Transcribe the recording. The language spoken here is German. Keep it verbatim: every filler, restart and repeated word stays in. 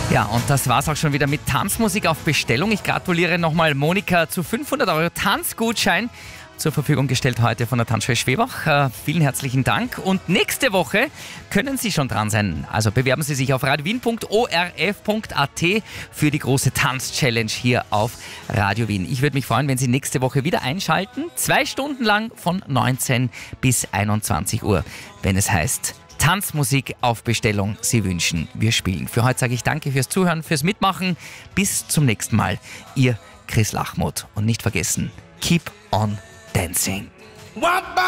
Ja, und das war's auch schon wieder mit Tanzmusik auf Bestellung. Ich gratuliere nochmal Monika zu fünfhundert Euro Tanzgutschein zur Verfügung gestellt heute von der Tanzschule Schwebach. Äh, vielen herzlichen Dank. Und nächste Woche können Sie schon dran sein. Also bewerben Sie sich auf radio wien punkt o r f punkt a t für die große Tanz-Challenge hier auf Radio Wien. Ich würde mich freuen, wenn Sie nächste Woche wieder einschalten. Zwei Stunden lang von neunzehn bis einundzwanzig Uhr, wenn es heißt Tanzmusik auf Bestellung. Sie wünschen, wir spielen. Für heute sage ich danke fürs Zuhören, fürs Mitmachen. Bis zum nächsten Mal. Ihr Chris Lachmuth. Und nicht vergessen, keep on dancing.